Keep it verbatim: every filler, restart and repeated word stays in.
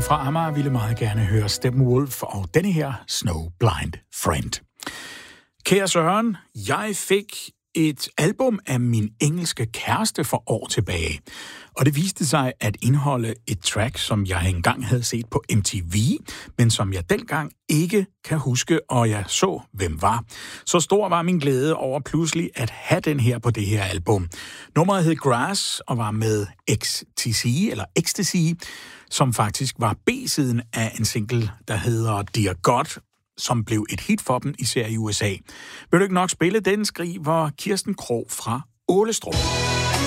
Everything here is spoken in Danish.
fra Amager ville meget gerne høre Steppenwolf og denne her Snowblind Friend. Kære Søren, jeg fik et album af min engelske kæreste for år tilbage, og det viste sig at indeholde et track, som jeg engang havde set på M T V, men som jeg dengang ikke kan huske, og jeg så, hvem var. Så stor var min glæde over pludselig at have den her på det her album. Nummeret hed Grass og var med X T C, eller Ecstasy, som faktisk var B-siden af en single, der hedder Dear God, som blev et hit for dem, især i U S A. Vil du ikke nok spille den, skriver Kirsten Krog fra Ålestrup.